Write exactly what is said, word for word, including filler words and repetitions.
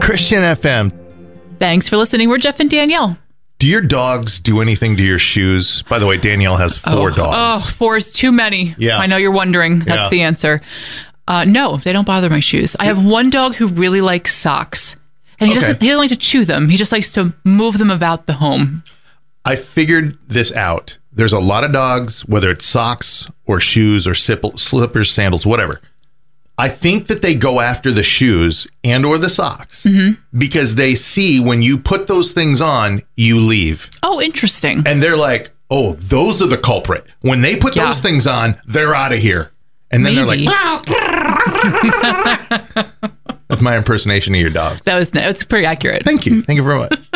Christian F M. Thanks for listening. We're Jeff and Danielle. Do your dogs do anything to your shoes? By the way, Danielle has four oh, dogs. Oh, four is too many. Yeah. I know you're wondering. That's Yeah. the answer. Uh, no, they don't bother my shoes. I have one dog who really likes socks. And he Okay. doesn't he doesn't like to chew them. He just likes to move them about the home. I figured this out. There's a lot of dogs, whether it's socks or shoes or sip- slippers, sandals, whatever. I think that they go after the shoes and or the socks Mm-hmm. because they see when you put those things on, you leave. Oh, interesting. And they're like, oh, those are the culprit. When they put Yeah. those things on, they're out of here. And then Maybe. they're like, that's my impersonation of your dog. That was that's pretty accurate. Thank you. Thank you very much.